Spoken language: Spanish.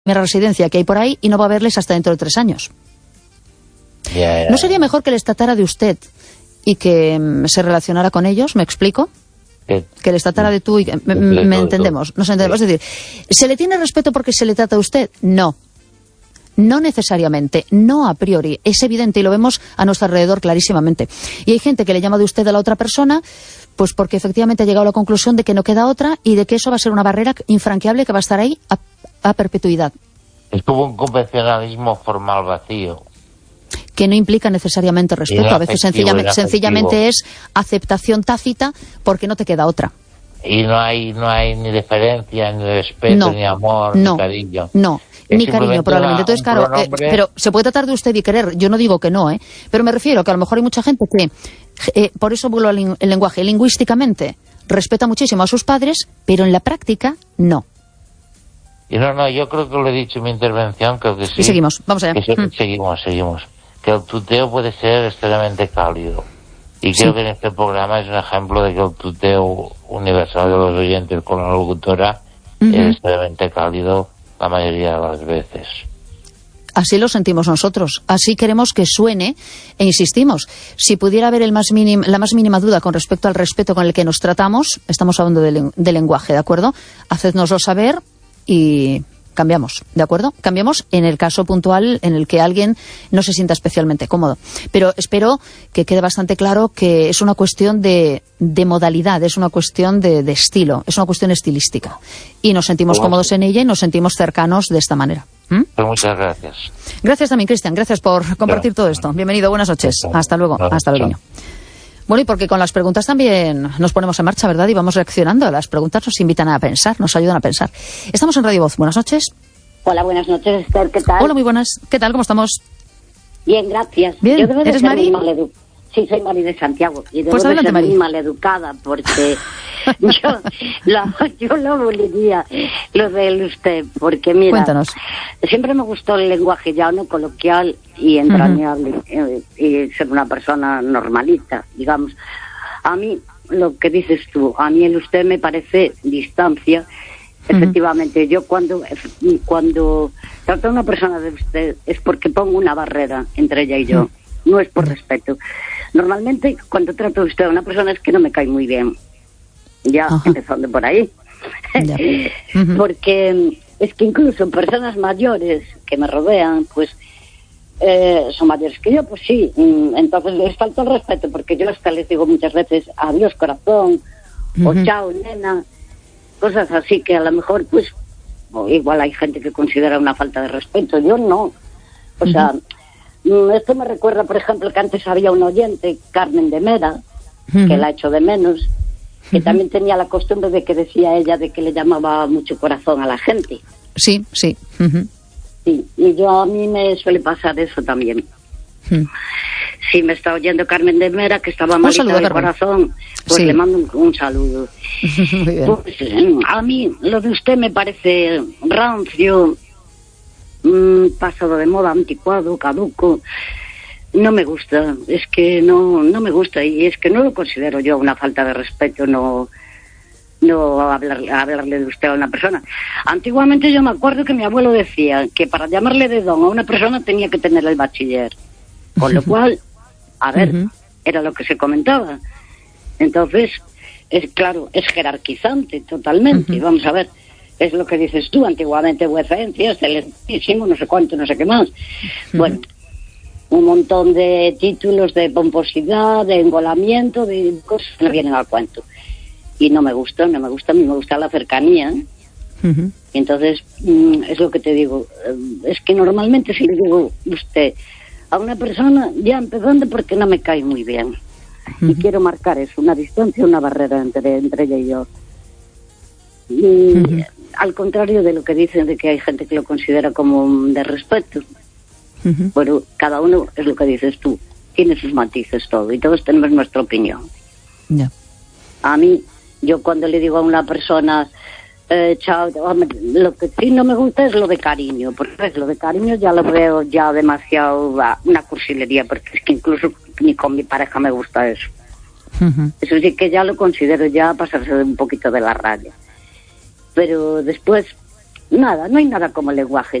residencia que hay por ahí y no va a verles hasta dentro de 3 años. ¿No sería mejor que les tratara de usted y que se relacionara con ellos? ¿Me explico? Que les tratara de tú y que me entendemos, nos entendemos. Es decir, ¿se le tiene respeto porque se le trata a usted? No. No necesariamente, no a priori. Es evidente y lo vemos a nuestro alrededor clarísimamente. Y hay gente que le llama de usted a la otra persona, pues porque efectivamente ha llegado a la conclusión de que no queda otra y de que eso va a ser una barrera infranqueable que va a estar ahí a perpetuidad. Es como un convencionalismo formal vacío. Que no implica necesariamente respeto. A veces sencillamente es aceptación tácita porque no te queda otra. Y no hay ni diferencia, ni respeto, ni amor, ni cariño. No, ni cariño probablemente. Entonces, claro, pero se puede tratar de usted y querer. Yo no digo que no, pero me refiero que a lo mejor hay mucha gente que, por eso vuelvo al lenguaje, lingüísticamente respeta muchísimo a sus padres, pero en la práctica no. Y no, yo creo que lo he dicho en mi intervención, creo que sí. Y seguimos, vamos allá. Seguimos. Que el tuteo puede ser extremadamente cálido. Y creo que en este programa es un ejemplo de que el tuteo universal de los oyentes con la locutora es extremadamente cálido la mayoría de las veces. Así lo sentimos nosotros, así queremos que suene, e insistimos, si pudiera haber la más mínima duda con respecto al respeto con el que nos tratamos, estamos hablando de lenguaje, ¿de acuerdo? Hacednoslo saber y cambiamos, ¿de acuerdo? Cambiamos en el caso puntual en el que alguien no se sienta especialmente cómodo. Pero espero que quede bastante claro que es una cuestión de modalidad, es una cuestión de estilo, es una cuestión estilística. Y nos sentimos cómodos en ella y nos sentimos cercanos de esta manera. Pues muchas gracias. Gracias también, Cristian. Gracias por compartir todo esto. Bienvenido, buenas noches. Hasta luego. Hasta luego. Bueno, y porque con las preguntas también nos ponemos en marcha, ¿verdad? Y vamos reaccionando. Las preguntas nos invitan a pensar, nos ayudan a pensar. Estamos en Radio Voz. Buenas noches. Hola, buenas noches, Esther. ¿Qué tal? Hola, muy buenas. ¿Qué tal? ¿Cómo estamos? Bien, gracias. Bien. Yo debo de ¿Eres ser Mari? Sí, soy Mari de Santiago. Y debo pues adelante, de ser Mari. muy maleducada porque yo lo aboliría, lo de usted, porque mira, cuéntanos. Siempre me gustó el lenguaje llano, coloquial y entrañable, y ser una persona normalita, digamos. A mí, lo que dices tú, a mí el usted me parece distancia. Efectivamente, yo cuando trato a una persona de usted es porque pongo una barrera entre ella y yo, no es por respeto. Normalmente cuando trato a usted a una persona es que no me cae muy bien, ya empezando por ahí. Porque es que incluso personas mayores que me rodean, pues son mayores que yo, pues sí, entonces les falta el respeto, porque yo hasta les digo muchas veces adiós corazón, o chao nena, cosas así que a lo mejor pues igual hay gente que considera una falta de respeto, yo no. O sea, esto me recuerda, por ejemplo, que antes había un oyente, Carmen de Mera, que la echo de menos, que también tenía la costumbre de que decía ella de que le llamaba mucho corazón a la gente. Sí. Sí, y a mí me suele pasar eso también. Si me está oyendo Carmen de Mera, que estaba malita del corazón, pues le mando un saludo. Muy bien. Pues, a mí lo de usted me parece rancio, pasado de moda, anticuado, caduco. No me gusta, es que no me gusta, y es que no lo considero yo una falta de respeto, no hablarle de usted a una persona. Antiguamente yo me acuerdo que mi abuelo decía que para llamarle de don a una persona tenía que tener el bachiller, con lo cual, a ver, era lo que se comentaba. Entonces, es claro, es jerarquizante totalmente. Vamos a ver, es lo que dices tú, antiguamente vuecencia, excelentísimo, no sé cuánto, no sé qué más. Bueno, un montón de títulos de pomposidad, de engolamiento, de cosas que no vienen al cuento. Y no me gusta, a mí me gusta la cercanía. Y entonces, es lo que te digo, es que normalmente si le digo usted a una persona, ya empezando porque no me cae muy bien. Y quiero marcar eso, una distancia, una barrera entre ella y yo. Y al contrario de lo que dicen de que hay gente que lo considera como de respeto. Pero cada uno, es lo que dices tú, tiene sus matices todo, y todos tenemos nuestra opinión. A mí, yo cuando le digo a una persona chao, lo que sí no me gusta es lo de cariño, porque lo de cariño ya lo veo ya demasiado una cursilería, porque es que incluso ni con mi pareja me gusta eso. Eso sí que ya lo considero ya pasarse un poquito de la raya. Pero después Nada, no hay nada como el lenguaje.